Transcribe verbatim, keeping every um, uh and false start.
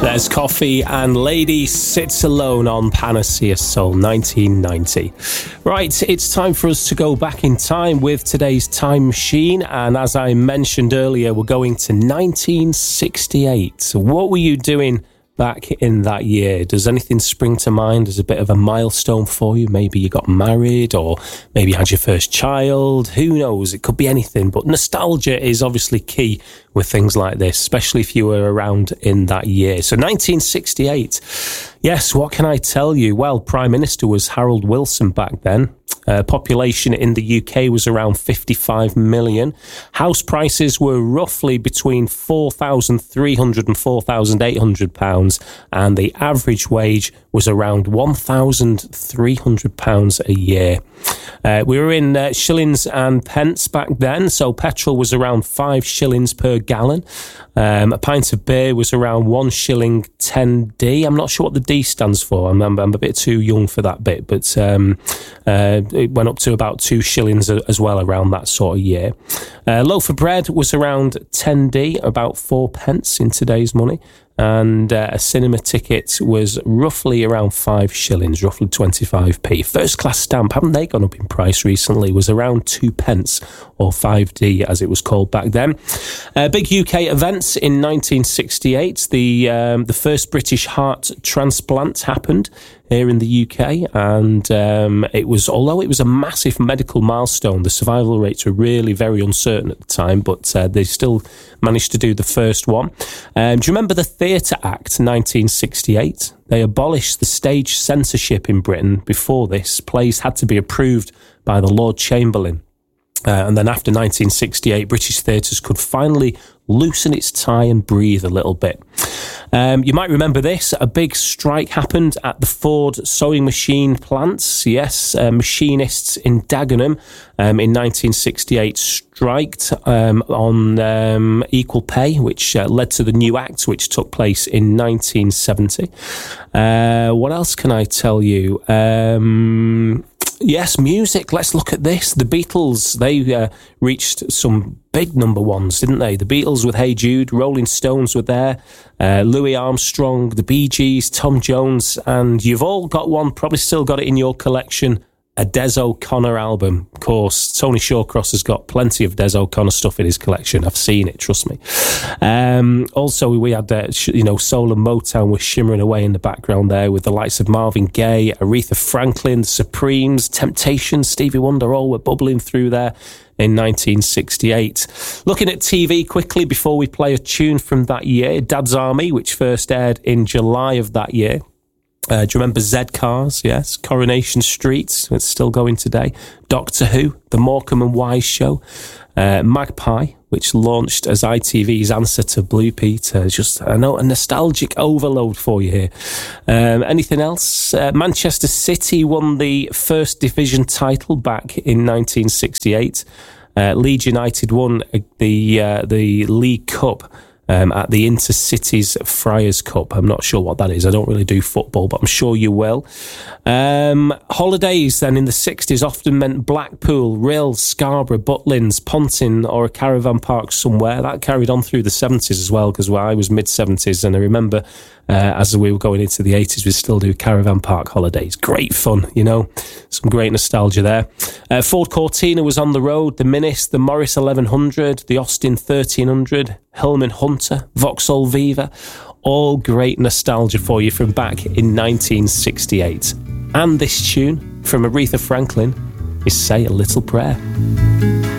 There's Coffee and Lady Sits Alone on Panacea Soul nineteen ninety. Right, it's time for us to go back in time with today's time machine, and as I mentioned earlier, we're going to nineteen sixty-eight. So what were you doing back in that year? Does anything spring to mind as a bit of a milestone for you? Maybe you got married, or maybe you had your first child. Who knows? It could be anything, but nostalgia is obviously key with things like this, especially if you were around in that year. So nineteen sixty-eight, yes, what can I tell you? Well, Prime Minister was Harold Wilson back then. Uh, population in the U K was around fifty-five million. House prices were roughly between four thousand three hundred and four thousand eight hundred pounds, and the average wage was around one thousand three hundred pounds a year. Uh, we were in uh, shillings and pence back then, so petrol was around five shillings per gallon. Um, a pint of beer was around one shilling ten D. I'm not sure what the D stands for. I'm, I'm, I'm a bit too young for that bit, but um, uh, it went up to about two shillings as well around that sort of year. A uh, loaf of bread was around ten D, about four pence in today's money. And uh, a cinema ticket was roughly around five shillings, roughly twenty-five p. First class stamp, haven't they gone up in price recently, was around two pence, or five D as it was called back then. Uh, big U K events in nineteen sixty-eight. The um, the first British heart transplant happened here in the U K, and um, it was, although it was a massive medical milestone, the survival rates were really very uncertain at the time, but uh, they still managed to do the first one. Um, do you remember the Theatre Act nineteen sixty-eight? They abolished the stage censorship in Britain. Before this, plays had to be approved by the Lord Chamberlain. Uh, and then after nineteen sixty-eight, British theatres could finally loosen its tie and breathe a little bit. Um, you might remember this. A big strike happened at the Ford sewing machine plants. Yes, uh, machinists in Dagenham um, in nineteen sixty-eight striked um, on um, equal pay, which uh, led to the new act, which took place in nineteen seventy. Uh, what else can I tell you? Um... Yes, music. Let's look at this. The Beatles, they uh, reached some big number ones, didn't they? The Beatles with Hey Jude, Rolling Stones were there, uh, Louis Armstrong, the Bee Gees, Tom Jones, and you've all got one, probably still got it in your collection, a Des O'Connor album. Of course, Tony Shawcross has got plenty of Des O'Connor stuff in his collection. I've seen it, trust me. Um, also, we had, uh, sh- you know, Soul and Motown was shimmering away in the background there with the likes of Marvin Gaye, Aretha Franklin, the Supremes, Temptation, Stevie Wonder, all were bubbling through there in nineteen sixty-eight. Looking at T V quickly before we play a tune from that year, Dad's Army, which first aired in July of that year. Uh, do you remember Z-Cars? Yes. Coronation Street, it's still going today. Doctor Who, The Morecambe and Wise Show. Uh, Magpie, which launched as I T V's answer to Blue Peter. Just, I know, a nostalgic overload for you here. Um, anything else? Uh, Manchester City won the first division title back in nineteen sixty-eight. Uh, Leeds United won the uh, the League Cup Um, at the Intercities Friars Cup. I'm not sure what that is. I don't really do football, but I'm sure you will. Um, holidays then in the sixties often meant Blackpool, Rhyl, Scarborough, Butlins, Pontin, or a caravan park somewhere. That carried on through the seventies as well, because I was mid-seventies, and I remember uh, as we were going into the eighties, we still do caravan park holidays. Great fun, you know. Some great nostalgia there. Uh, Ford Cortina was on the road, the Minis, the Morris eleven hundred, the Austin thirteen hundred, Hillman Hunter, Vauxhall Viva, all great nostalgia for you from back in nineteen sixty-eight. And this tune from Aretha Franklin is Say a Little Prayer.